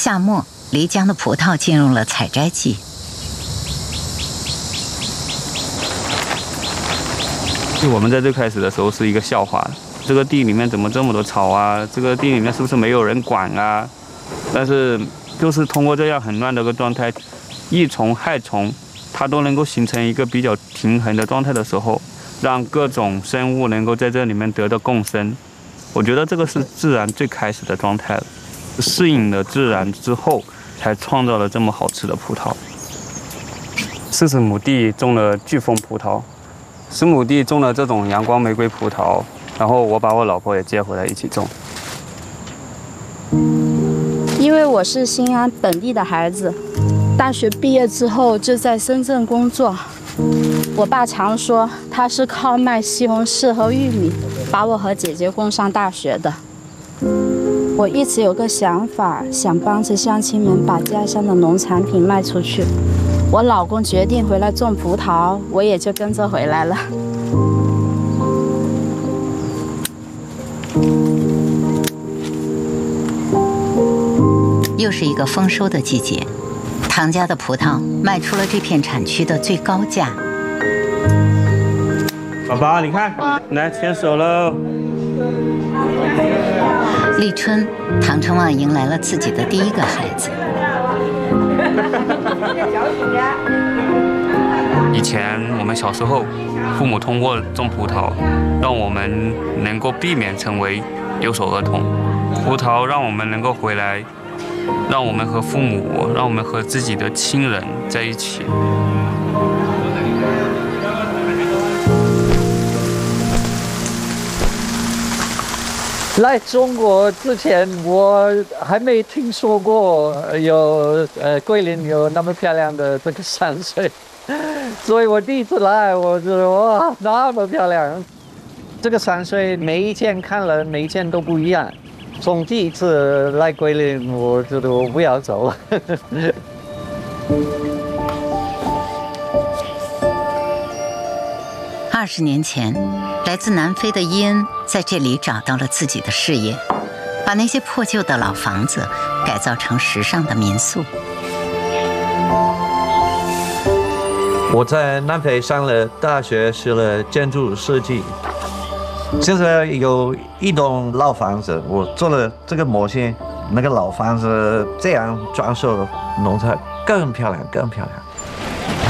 夏末，漓江的葡萄进入了采摘季。 我们在最开始的时候是一个笑话，这个地里面怎么这么多草啊？这个地里面是不是没有人管啊？但是就是通过这样很乱的一个状态，益虫、害虫，它都能够形成一个比较平衡的状态的时候，让各种生物能够在这里面得到共生。我觉得这个是自然最开始的状态了，适应了自然之后，才创造了这么好吃的葡萄。40亩地种了巨峰葡萄，10亩地种了这种阳光玫瑰葡萄，然后我把我老婆也接回来一起种。 因为我是新安本地的孩子，大学毕业之后就在深圳工作。我爸常说他是靠卖西红柿和玉米把我和姐姐供上大学的。我一直有个想法，想帮着乡亲们把家乡的农产品卖出去。我老公决定回来种葡萄，我也就跟着回来了。 又是一个丰收的季节，唐家的葡萄卖出了这片产区的最高价。 宝宝，你看，来牵手喽！ 立春，唐成旺迎来了自己的第一个孩子。 以前我们小时候，父母通过种葡萄，让我们能够避免成为留守儿童。葡萄让我们能够回来，让我们和父母，让我们和自己的亲人在一起。 来中国之前，我还没听说过有桂林有那么漂亮的这个山水，所以我第一次来，我觉得哇，那么漂亮！这个山水每一天看了，每一天都不一样。从第一次来桂林，我觉得我不要走了。 20年前，来自南非的伊恩在这里找到了自己的事业，把那些破旧的老房子改造成时尚的民宿。 我在南非上了大学，学了建筑设计。现在有一栋老房子，我做了这个模型，那个老房子这样装修，弄出来更漂亮，更漂亮。